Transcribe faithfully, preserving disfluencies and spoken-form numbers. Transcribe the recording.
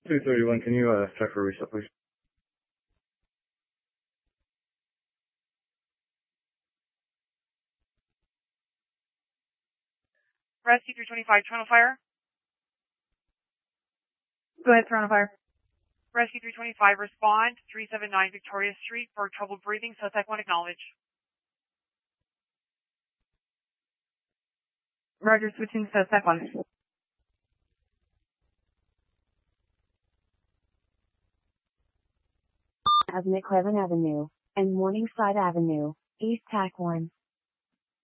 two thirty-one, can you uh, check for reset, please? Rescue three twenty-five, Toronto Fire. Go ahead, Toronto Fire. Rescue three twenty-five, respond, three seventy-nine Victoria Street for trouble breathing, suspect one acknowledge. Roger, switching to suspect one. Of McLevin Avenue and Morningside Avenue, East Tack one.